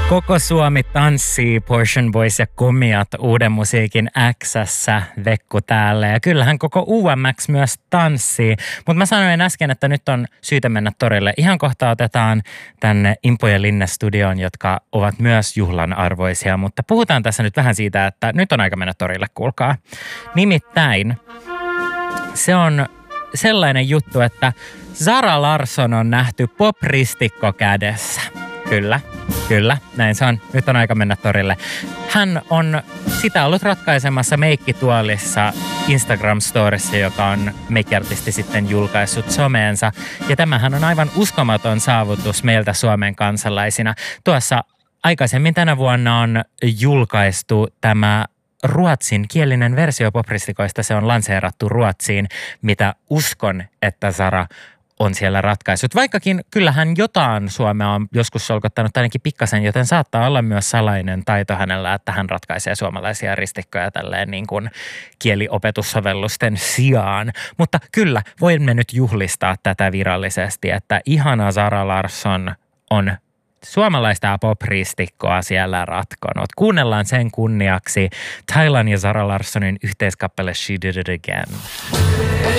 Koko Suomi tanssii, Portion Boys ja Komiat uuden musiikin X:ssä, Vekku täällä. Ja kyllähän koko UMX myös tanssii. Mutta mä sanoin äsken, että nyt on syytä mennä torille. Ihan kohta otetaan tänne Impo ja Linne studioon, jotka ovat myös juhlan arvoisia. Mutta puhutaan tässä nyt vähän siitä, että nyt on aika mennä torille, kuulkaa. Nimittäin se on sellainen juttu, että Zara Larsson on nähty pop-ristikko kädessä. Kyllä, näin se on. Nyt on aika mennä torille. Hän on sitä ollut ratkaisemassa meikkituolissa Instagram-storissa, joka on meikkiartisti sitten julkaissut someensa. Ja tämähän on aivan uskomaton saavutus meiltä Suomen kansalaisina. Tuossa aikaisemmin tänä vuonna on julkaistu tämä ruotsinkielinen versio popristikoista. Se on lanseerattu Ruotsiin, mitä uskon, että Zara on siellä ratkaisut. Vaikkakin kyllähän jotain Suomea on joskus solkottanut ainakin pikkasen, joten saattaa olla myös salainen taito hänellä, että hän ratkaisee suomalaisia ristikkoja tälleen niin kuin kieliopetussovellusten sijaan. Mutta kyllä, voimme nyt juhlistaa tätä virallisesti, että ihana Zara Larsson on suomalaista pop-ristikkoa siellä ratkonut. Kuunnellaan sen kunniaksi Thailand ja Zara Larssonin yhteiskappale She Did It Again.